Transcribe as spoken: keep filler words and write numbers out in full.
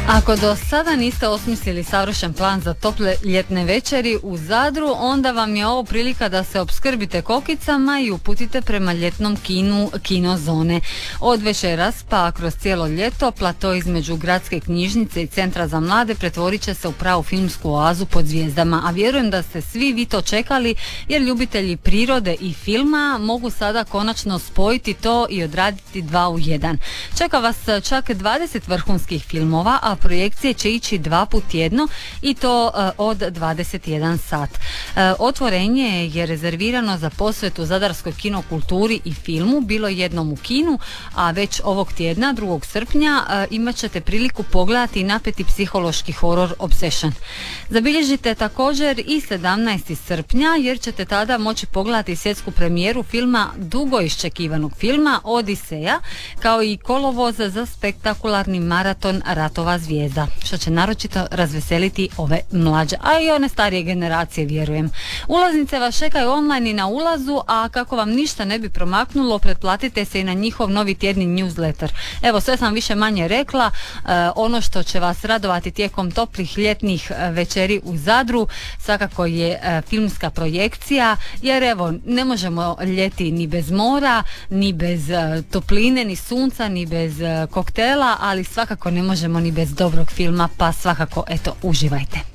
Ako do sada niste osmislili savršen plan za tople ljetne večeri u Zadru, onda vam je ovo prilika da se opskrbite kokicama i uputite prema ljetnom kinu Kino Zone. Od večeras pa kroz cijelo ljeto plato između gradske knjižnice i centra za mlade pretvorit će se u pravu filmsku oazu pod zvijezdama, a vjerujem da ste svi vi to čekali, jer ljubitelji prirode i filma mogu sada konačno spojiti to i odraditi dva u jedan. Čeka vas čak dvadeset vrhunskih filmova, a projekcije će ići dva put tjedno i to uh, od dvadeset jedan sat. Uh, otvorenje je rezervirano za posvetu zadarskoj kinokulturi i filmu, bilo jednom u kinu, a već ovog tjedna, drugog srpnja, uh, imat ćete priliku pogledati napeti psihološki horor Obsession. Zabilježite također i sedamnaesti srpnja, jer ćete tada moći pogledati svjetsku premijeru filma, dugo iščekivanog filma Odiseja, kao i kolovoz za spektakularni maraton Ratova zvijezda, što će naročito razveseliti ove mlađe, a i one starije generacije, vjerujem. Ulaznice vas čekaju online i na ulazu, a kako vam ništa ne bi promaknulo, pretplatite se i na njihov novi tjedni newsletter. Evo, sve sam više manje rekla. E, ono što će vas radovati tijekom toplih ljetnih večeri u Zadru svakako je e, filmska projekcija, jer evo, ne možemo ljeti ni bez mora, ni bez e, topline, ni sunca, ni bez e, koktela, ali svakako ne možemo ni bez dobrog filma, pa svakako, eto, uživajte.